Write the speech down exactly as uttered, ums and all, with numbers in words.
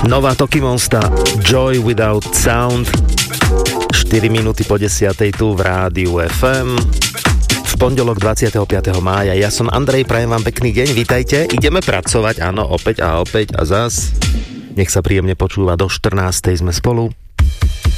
Nová Toky Monsta, Joy Without Sound, štyri minúty po desiatej tu v rádiu ef em. V pondelok dvadsiateho piateho mája. Ja som Andrej, prajem vám pekný deň, vítajte. Ideme pracovať, áno, opäť a opäť a zas. Nech sa príjemne počúva, do štrnástej sme spolu.